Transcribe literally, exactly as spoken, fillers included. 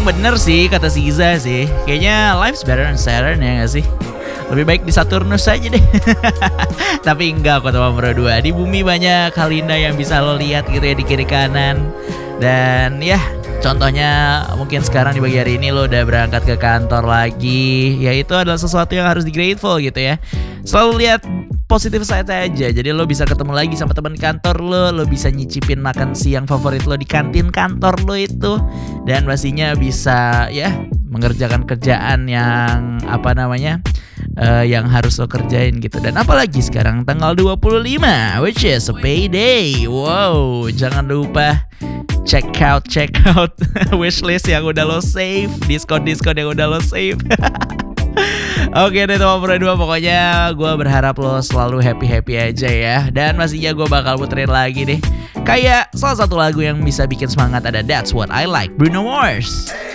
bener sih kata si Iza sih. Kayaknya life's better on Saturn ya gak sih? Lebih baik di Saturnus aja deh. Tapi enggak kok teman bro dua. Di bumi banyak hal indah yang bisa lo lihat gitu ya di kiri kanan. Dan ya contohnya mungkin sekarang di pagi hari ini lo udah berangkat ke kantor lagi. Ya itu adalah sesuatu yang harus di grateful gitu ya. Selalu lihat positif side aja. Jadi lo bisa ketemu lagi sama teman kantor lo, lo bisa nyicipin makan siang favorit lo di kantin kantor lo itu, dan pastinya bisa ya mengerjakan kerjaan yang apa namanya uh, yang harus lo kerjain gitu. Dan apalagi sekarang tanggal dua puluh lima which is a payday. Wow, jangan lupa check out check out wishlist yang udah lo save, diskon-diskon yang udah lo save. Oke deh teman berdua, pokoknya gue berharap lo selalu happy-happy aja ya. Dan pastinya gue bakal puterin lagi deh kayak salah satu lagu yang bisa bikin semangat, ada That's What I Like, Bruno Mars.